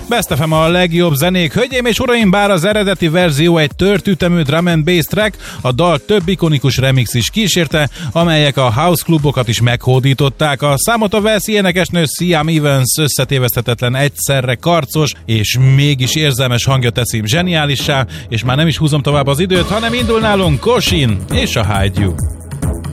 Best FM a legjobb zenék. Hölgyeim és uraim, bár az eredeti verzió egy törtütemű drum and bass track, a dal több ikonikus remix is kísérte, amelyek a house klubokat is meghódították. A számot a Walesi énekesnő Siam Evans összetéveszthetetlen, egyszerre karcos és mégis érzelmes hangja teszi zseniálissá, és már nem is húzom tovább az időt, hanem indul nálunk Kosin és a Hide You.